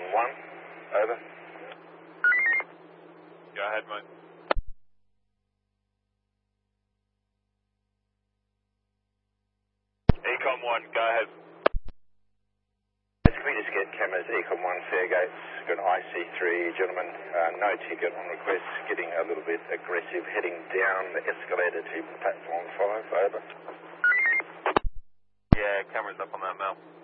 1, over. Go ahead, mate. Econ 1, go ahead. Can we just get cameras, Econ 1, Fairgates, got an IC3, gentlemen, no ticket on request, getting a little bit aggressive, heading down the escalator to platform 5, over. Yeah, camera's up on that, Mel.